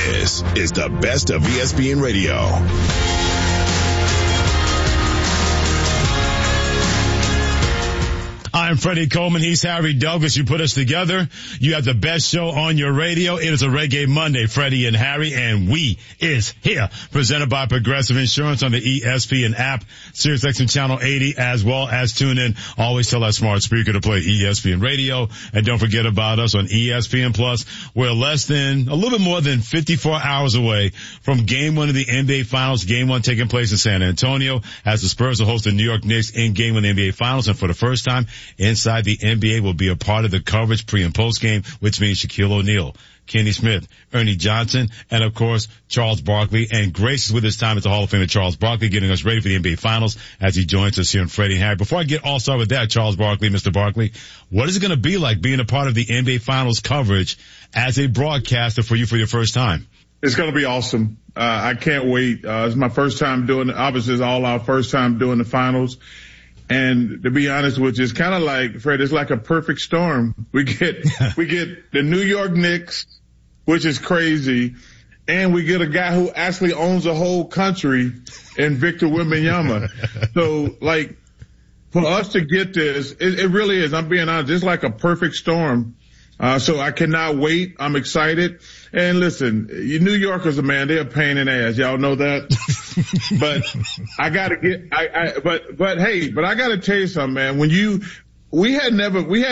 This is the best of ESPN Radio. I'm Freddie Coleman. He's Harry Douglas. You put us together. You have the best show on your radio. It is a Reggae Monday, Freddie and Harry, and we is here. Presented by Progressive Insurance on the ESPN app, SiriusXM Channel 80, as well as tune in. Always tell that smart speaker to play ESPN Radio. And don't forget about us on ESPN Plus. We're a little bit more than 54 hours away from Game 1 of the NBA Finals. Game 1 taking place in San Antonio as the Spurs will host the New York Knicks in Game 1 of the NBA Finals. And for the first time, Inside the NBA will be a part of the coverage pre and post game, which means Shaquille O'Neal, Kenny Smith, Ernie Johnson, and of course, Charles Barkley. And gracious with his time at the Hall of Fame, Charles Barkley, getting us ready for the NBA Finals as he joins us here in Freddie and Harry. Before I get all started with that, Charles Barkley, Mr. Barkley, what is it going to be like being a part of the NBA Finals coverage as a broadcaster for you for your first time? It's going to be awesome. I can't wait. It's my first time doing it. Obviously, it's all our first time doing the finals. And to be honest with you, it's kind of like, Fred, it's like a perfect storm. We get the New York Knicks, which is crazy. And we get a guy who actually owns a whole country in Victor Wembanyama. So like for us to get this, it really is. I'm being honest. It's like a perfect storm. So I cannot wait. I'm excited. And listen, you New Yorkers, man, they're a pain in the ass. Y'all know that. But I gotta but I gotta tell you something, man. We had